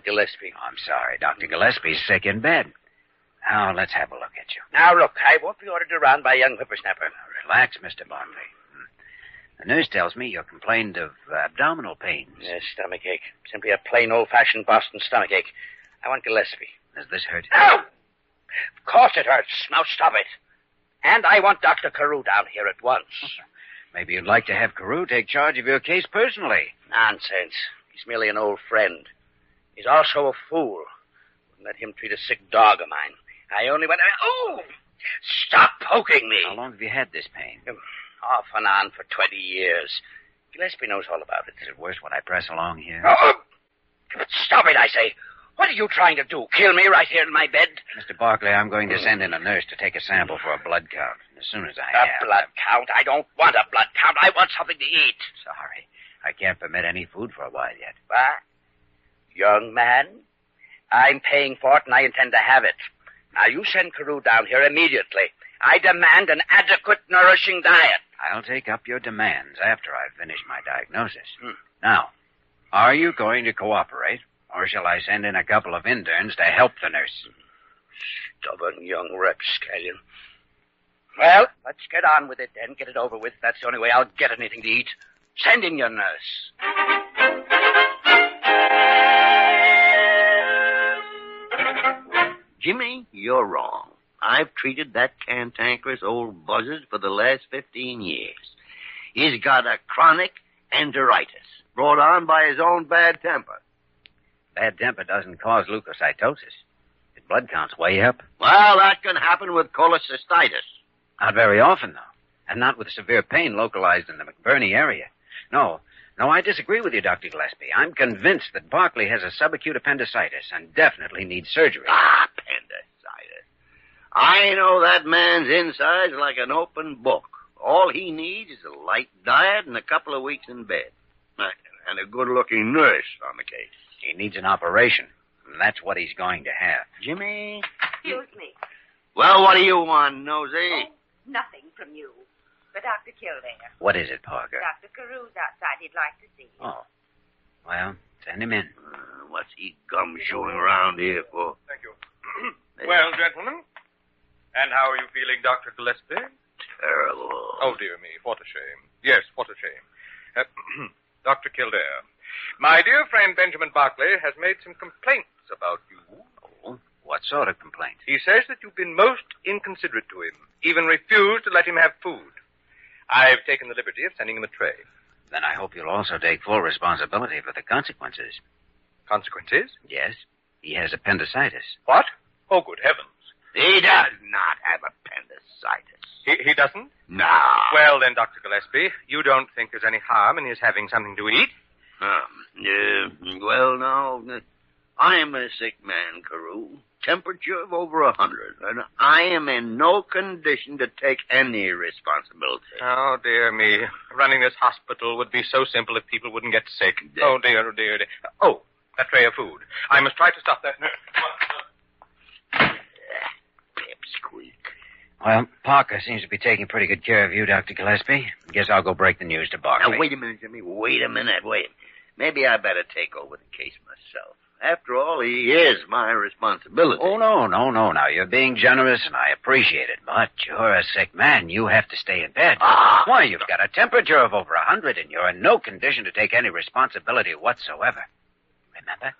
want Gillespie. Oh, I'm sorry. Dr. Gillespie's sick in bed. Now, let's have a look at you. Now, look, I won't be ordered around by a young whippersnapper. Relax, Mr. Barkley. The nurse tells me you complained of abdominal pains. Yes, stomachache. Simply a plain old-fashioned Boston stomachache. I want Gillespie. Does this hurt? No! Of course it hurts. Now stop it. And I want Dr. Carew down here at once. Maybe you'd like to have Carew take charge of your case personally. Nonsense. He's merely an old friend. He's also a fool. Wouldn't let him treat a sick dog of mine. I only went... Oh! Stop poking me. How long have you had this pain? Off and on for 20 years. Gillespie knows all about it. Is it worse when I press along here? Oh! Stop it, I say. What are you trying to do? Kill me right here in my bed? Mr. Barkley, I'm going to send in a nurse to take a sample for a blood count. As soon as I A blood count? I don't want a blood count. I want something to eat. Sorry. I can't permit any food for a while yet. What? Young man, I'm paying for it and I intend to have it. Now, you send Carew down here immediately. I demand an adequate, nourishing diet. I'll take up your demands after I've finished my diagnosis. Now, are you going to cooperate, or shall I send in a couple of interns to help the nurse? Stubborn young rapscallion. Well, let's get on with it then. Get it over with. That's the only way I'll get anything to eat. Send in your nurse. Jimmy, you're wrong. I've treated that cantankerous old buzzard for the last 15 years. He's got a chronic enteritis, brought on by his own bad temper. Bad temper doesn't cause leukocytosis. His blood count's way up. Well, that can happen with cholecystitis. Not very often, though. And not with severe pain localized in the McBurney area. No, I disagree with you, Dr. Gillespie. I'm convinced that Barkley has a subacute appendicitis and definitely needs surgery. Appendicitis. I know that man's insides like an open book. All he needs is a light diet and a couple of weeks in bed. And a good-looking nurse on the case. He needs an operation, and that's what he's going to have. Jimmy? Excuse me. Well, what do you want, Nosy? Oh, nothing from you. For Dr. Kildare. What is it, Parker? Dr. Carew's outside. He'd like to see you. Oh. Well, send him in. What's he gum-shoeing around here for? Thank you. Well, gentlemen, and how are you feeling, Dr. Gillespie? Terrible. Oh, dear me, what a shame. Yes, what a shame. Dr. Kildare, my dear friend Benjamin Barkley has made some complaints about you. Oh, what sort of complaint? He says that you've been most inconsiderate to him, even refused to let him have food. I've taken the liberty of sending him a tray. Then I hope you'll also take full responsibility for the consequences. Consequences? Yes, he has appendicitis. What? Oh, good heavens. He does not have appendicitis. He doesn't? No. Well, then, Dr. Gillespie, you don't think there's any harm in his having something to eat? Well, no. I am a sick man, Carew. Temperature of over 100. And I am in no condition to take any responsibility. Oh, dear me. Running this hospital would be so simple if people wouldn't get sick. Oh, dear, oh, dear, dear. Oh, that tray of food. I must try to stop that. Pipsqueak. Well, Parker seems to be taking pretty good care of you, Dr. Gillespie. Guess I'll go break the news to Barkley. Now, wait a minute, Jimmy. Wait a minute. Maybe I better take over the case myself. After all, he is my responsibility. Oh, no. Now, you're being generous, and I appreciate it. But you're a sick man. You have to stay in bed. Why, you've got a temperature of over 100, and you're in no condition to take any responsibility whatsoever. Remember?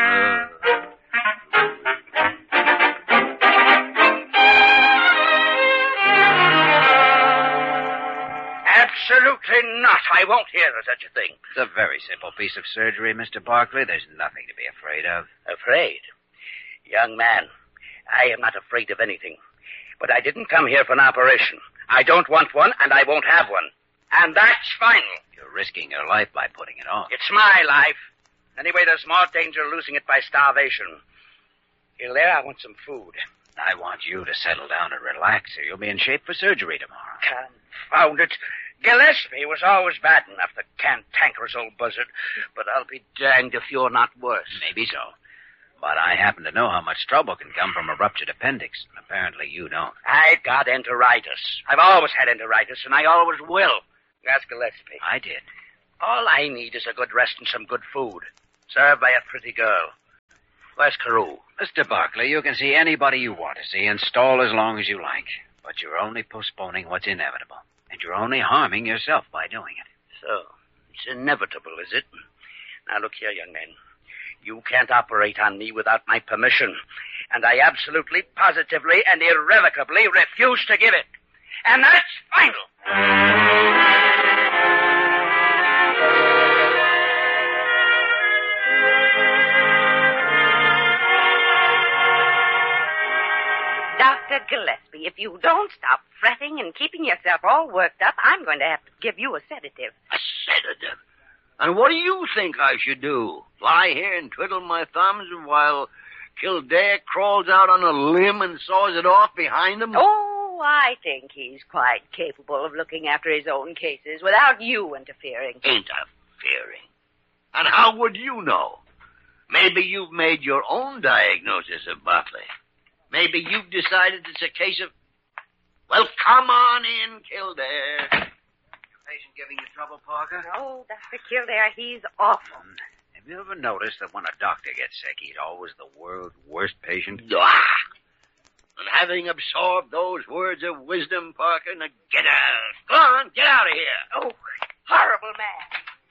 Absolutely not. I won't hear of such a thing. It's a very simple piece of surgery, Mr. Barkley. There's nothing to be afraid of. Afraid? Young man, I am not afraid of anything. But I didn't come here for an operation. I don't want one, and I won't have one. And that's final. You're risking your life by putting it off. It's my life. Anyway, there's more danger of losing it by starvation. Hilaire, I want some food. I want you to settle down and relax, or you'll be in shape for surgery tomorrow. Confound it. Gillespie was always bad enough, the cantankerous old buzzard. But I'll be danged if you're not worse. Maybe so. But I happen to know how much trouble can come from a ruptured appendix. Apparently you don't. I got enteritis. I've always had enteritis, and I always will. Ask Gillespie. I did. All I need is a good rest and some good food, served by a pretty girl. Where's Carew? Mr. Barkley, you can see anybody you want to see and stall as long as you like. But you're only postponing what's inevitable. And you're only harming yourself by doing it. So, it's inevitable, is it? Now, look here, young man. You can't operate on me without my permission. And I absolutely, positively, and irrevocably refuse to give it. And that's final. Dr. Gillespie, if you don't stop fretting and keeping yourself all worked up, I'm going to have to give you a sedative. A sedative? And what do you think I should do? Lie here and twiddle my thumbs while Kildare crawls out on a limb and saws it off behind him? Oh, I think he's quite capable of looking after his own cases without you interfering. Interfering? And how would you know? Maybe you've made your own diagnosis of Barkley. Maybe you've decided it's a case of... Well, come on in, Kildare. Patient giving you trouble, Parker? Oh, Dr. Kildare, he's awful. Have you ever noticed that when a doctor gets sick, he's always the world's worst patient? And having absorbed those words of wisdom, Parker, now get out. Go on, get out of here. Oh, horrible man.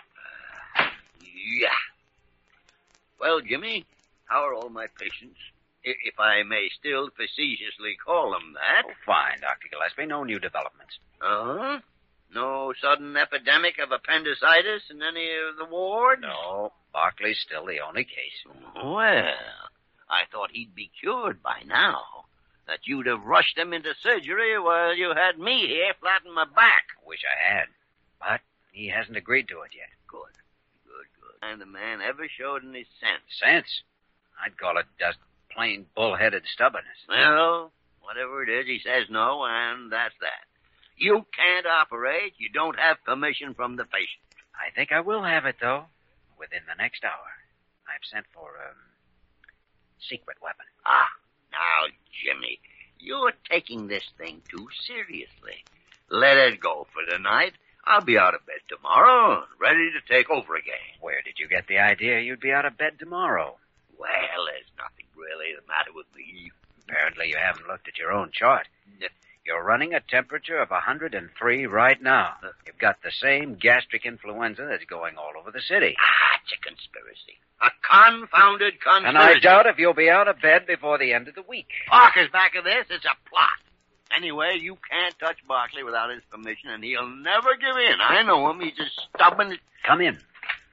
Yeah. Well, Jimmy, how are all my patients? If I may still facetiously call them that. Oh, fine, Dr. Gillespie. No new developments. Uh-huh. No sudden epidemic of appendicitis in any of the wards? No, Barkley's still the only case. Well, I thought he'd be cured by now. That you'd have rushed him into surgery while you had me here flat on my back. Wish I had. But he hasn't agreed to it yet. Good. And the man ever showed any sense. Sense? I'd call it just plain bull-headed stubbornness. Well, whatever it is, he says no, and that's that. You can't operate. You don't have permission from the patient. I think I will have it, though, within the next hour. I've sent for a secret weapon. Ah, now, Jimmy, you're taking this thing too seriously. Let it go for tonight. I'll be out of bed tomorrow, ready to take over again. Where did you get the idea you'd be out of bed tomorrow? Well, there's nothing really the matter with me. Apparently you haven't looked at your own chart. You're running a temperature of 103 right now. You've got the same gastric influenza that's going all over the city. It's a conspiracy. A confounded conspiracy. And I doubt if you'll be out of bed before the end of the week. Parker's back of this. It's a plot. Anyway, you can't touch Barkley without his permission, and he'll never give in. I know him. He's just stubborn. Come in.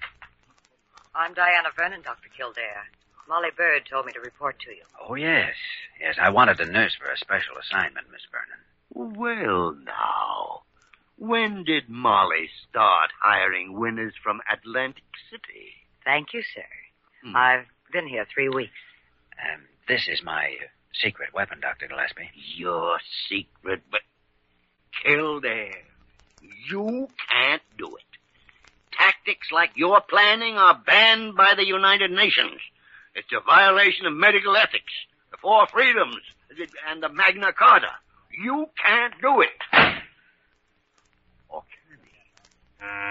I'm Diana Vernon, Dr. Kildare. Molly Bird told me to report to you. Oh, yes. Yes, I wanted a nurse for a special assignment, Miss Vernon. Well, now, when did Molly start hiring winners from Atlantic City? Thank you, sir. I've been here 3 weeks. This is my secret weapon, Dr. Gillespie. Your secret, but Kildare, you can't do it. Tactics like you're planning are banned by the United Nations. It's a violation of medical ethics, the 4 freedoms, and the Magna Carta. You can't do it.